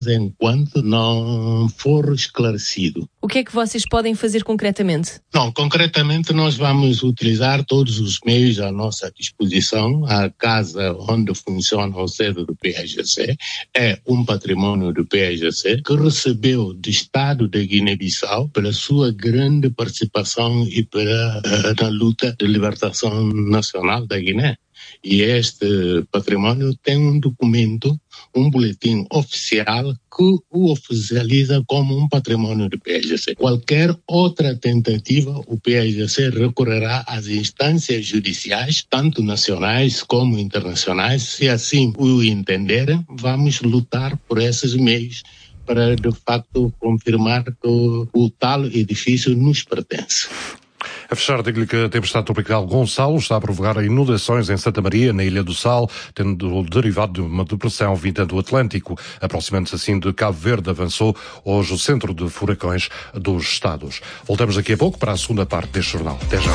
enquanto não for esclarecido. O que é que vocês podem fazer concretamente? Não, concretamente nós vamos utilizar todos os meios à nossa disposição. A casa onde funciona a sede do PAIGC é um patrimônio do PAIGC que recebeu do Estado da Guiné-Bissau pela sua grande participação e na luta de libertação nacional da Guiné. E este patrimônio tem um documento, um boletim oficial que o oficializa como um patrimônio do PAIGC. Qualquer outra tentativa, o PAIGC recorrerá às instâncias judiciais, tanto nacionais como internacionais. Se assim o entenderem, vamos lutar por esses meios para, de facto, confirmar que o tal edifício nos pertence. A fechar, digo-lhe que a tempestade tropical Gonçalo está a provocar inundações em Santa Maria, na Ilha do Sal, tendo derivado de uma depressão vinda do Atlântico. Aproximando-se assim de Cabo Verde, avançou hoje o centro de furacões dos Estados. Voltamos daqui a pouco para a segunda parte deste jornal. Até já.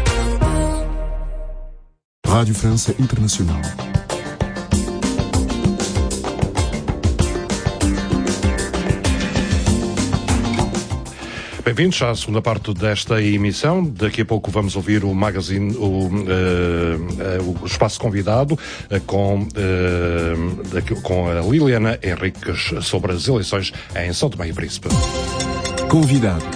Rádio França Internacional. Bem-vindos à segunda parte desta emissão. Daqui a pouco vamos ouvir o magazine, o espaço convidado com a Liliana Henriques sobre as eleições em São Tomé e Príncipe. Convidado.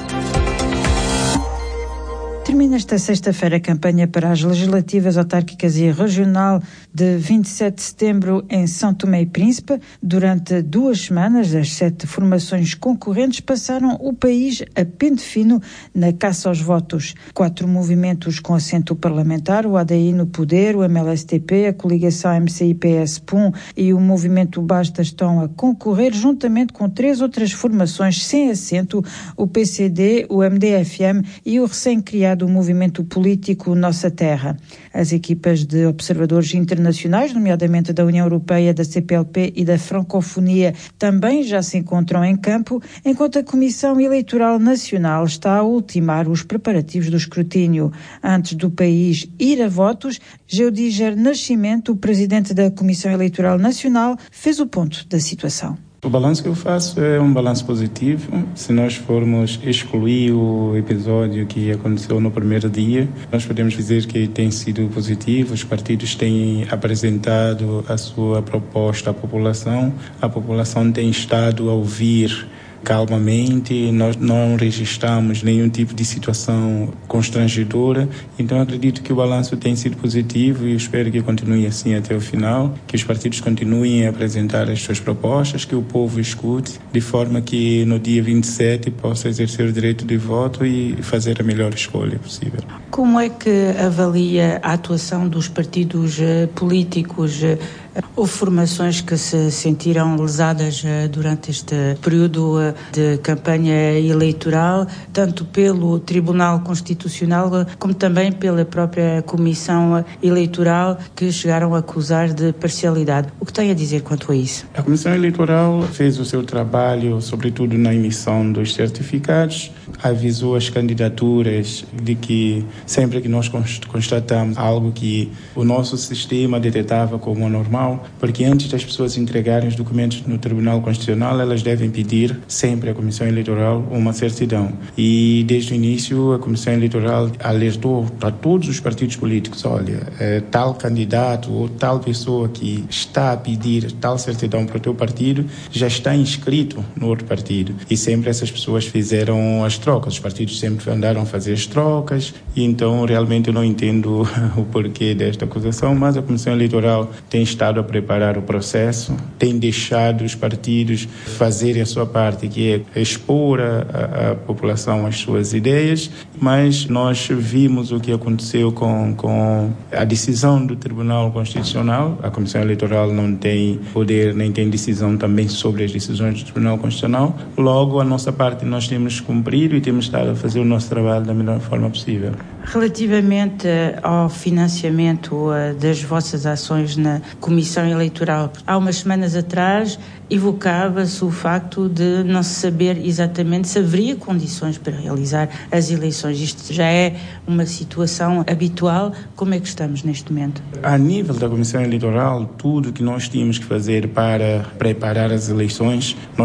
Termina esta sexta-feira a campanha para as legislativas autárquicas e regional de 27 de setembro em São Tomé e Príncipe. Durante 2 semanas, as 7 formações concorrentes passaram o país a pente fino na caça aos votos. 4 movimentos com assento parlamentar, o ADI no poder, o MLSTP, a coligação MCI-PS-PUM e o movimento Basta estão a concorrer juntamente com 3 outras formações sem assento, o PCD, o MDFM e o recém-criado movimento político Nossa Terra. As equipas de observadores internacionais, nomeadamente da União Europeia, da CPLP e da Francofonia, também já se encontram em campo, enquanto a Comissão Eleitoral Nacional está a ultimar os preparativos do escrutínio. Antes do país ir a votos, Geodiger Nascimento, o presidente da Comissão Eleitoral Nacional, fez o ponto da situação. O balanço que eu faço é um balanço positivo. Se nós formos excluir o episódio que aconteceu no primeiro dia, nós podemos dizer que tem sido positivo. Os partidos têm apresentado a sua proposta à população. A população tem estado a ouvir calmamente, nós não registramos nenhum tipo de situação constrangedora, então acredito que o balanço tem sido positivo e espero que continue assim até o final, que os partidos continuem a apresentar as suas propostas, que o povo escute, de forma que no dia 27 possa exercer o direito de voto e fazer a melhor escolha possível. Como é que avalia a atuação dos partidos políticos? Houve formações que se sentiram lesadas durante este período de campanha eleitoral, tanto pelo Tribunal Constitucional como também pela própria Comissão Eleitoral, que chegaram a acusar de parcialidade. O que tem a dizer quanto a isso? A Comissão Eleitoral fez o seu trabalho, sobretudo na emissão dos certificados, avisou as candidaturas de que sempre que nós constatamos algo que o nosso sistema detectava como anormal, porque antes das pessoas entregarem os documentos no Tribunal Constitucional, elas devem pedir sempre à Comissão Eleitoral uma certidão. E desde o início a Comissão Eleitoral alertou a todos os partidos políticos, olha, tal candidato ou tal pessoa que está a pedir tal certidão para o teu partido já está inscrito no outro partido. E sempre essas pessoas fizeram as trocas, os partidos sempre andaram a fazer as trocas, e então realmente eu não entendo o porquê desta acusação, mas a Comissão Eleitoral tem estado a preparar o processo, tem deixado os partidos fazerem a sua parte, que é expor a população as suas ideias, mas nós vimos o que aconteceu com a decisão do Tribunal Constitucional. A Comissão Eleitoral não tem poder nem tem decisão também sobre as decisões do Tribunal Constitucional. Logo, a nossa parte nós temos cumprido e temos estado a fazer o nosso trabalho da melhor forma possível. Relativamente ao financiamento das vossas ações na Comissão Eleitoral, há umas semanas atrás evocava-se o facto de não se saber exatamente se haveria condições para realizar as eleições. Isto já é uma situação habitual. Como é que estamos neste momento? A nível da Comissão Eleitoral, tudo que nós tínhamos que fazer para preparar as eleições, nós